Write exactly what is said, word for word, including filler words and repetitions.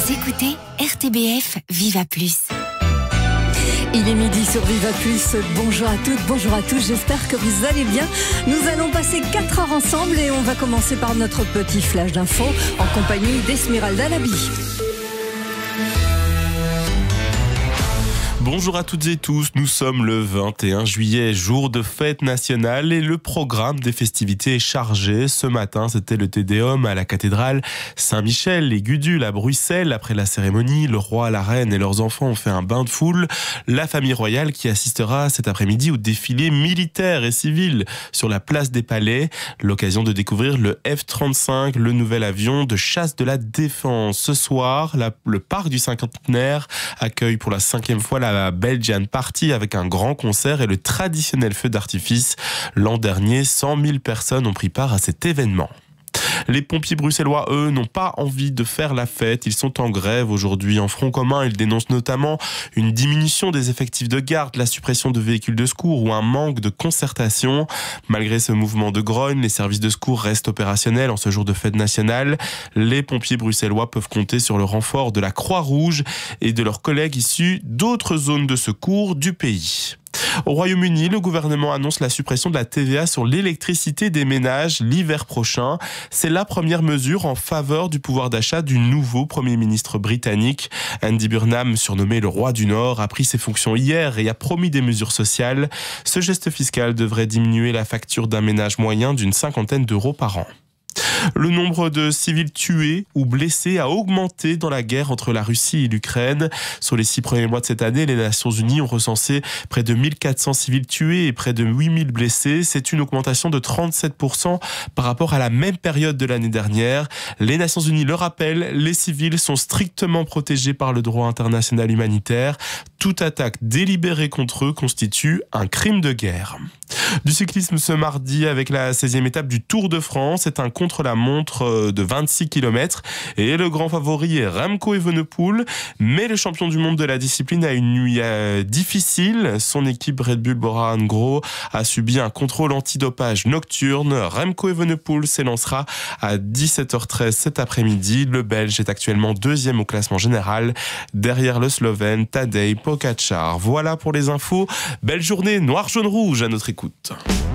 Vous écoutez R T B F Viva Plus. Il est midi sur Viva Plus. Bonjour à toutes, bonjour à tous. J'espère que vous allez bien. Nous allons passer quatre heures ensemble et on va commencer par notre petit flash d'infos en compagnie d'Esmeralda Labi. Bonjour à toutes et tous, nous sommes le vingt et un juillet, jour de fête nationale et le programme des festivités est chargé. Ce matin, c'était le Te Deum à la cathédrale Saint-Michel, les Gudules à Bruxelles. Après la cérémonie, le roi, la reine et leurs enfants ont fait un bain de foule. La famille royale qui assistera cet après-midi au défilé militaire et civil sur la place des Palais. L'occasion de découvrir le F trente-cinq, le nouvel avion de chasse de la défense. Ce soir, la, le parc du cinquantenaire accueille pour la cinquième fois la La Belgian Party avec un grand concert et le traditionnel feu d'artifice. L'an dernier, cent mille personnes ont pris part à cet événement. Les pompiers bruxellois, eux, n'ont pas envie de faire la fête. Ils sont en grève aujourd'hui en front commun. Ils dénoncent notamment une diminution des effectifs de garde, la suppression de véhicules de secours ou un manque de concertation. Malgré ce mouvement de grogne, les services de secours restent opérationnels en ce jour de fête nationale. Les pompiers bruxellois peuvent compter sur le renfort de la Croix-Rouge et de leurs collègues issus d'autres zones de secours du pays. Au Royaume-Uni, le gouvernement annonce la suppression de la T V A sur l'électricité des ménages l'hiver prochain. C'est la première mesure en faveur du pouvoir d'achat du nouveau Premier ministre britannique. Andy Burnham, surnommé le roi du Nord, a pris ses fonctions hier et a promis des mesures sociales. Ce geste fiscal devrait diminuer la facture d'un ménage moyen d'une cinquantaine d'euros par an. Le nombre de civils tués ou blessés a augmenté dans la guerre entre la Russie et l'Ukraine. Sur les six premiers mois de cette année, les Nations Unies ont recensé près de mille quatre cents civils tués et près de huit mille blessés. C'est une augmentation de trente-sept pour cent par rapport à la même période de l'année dernière. Les Nations Unies le rappellent, les civils sont strictement protégés par le droit international humanitaire. Toute attaque délibérée contre eux constitue un crime de guerre. Du cyclisme ce mardi avec la seizième étape du Tour de France. C'est un contre-la-montre de vingt-six kilomètres et le grand favori est Remco Evenepoel. Mais le champion du monde de la discipline a une nuit euh, difficile. Son équipe Red Bull Bora Hansgrohe a subi un contrôle antidopage nocturne. Remco Evenepoel s'élancera à dix-sept heures treize cet après-midi. Le Belge est actuellement deuxième au classement général derrière le Slovène Tadej Pogačar. Voilà pour les infos. Belle journée noir, jaune, rouge à notre écoute.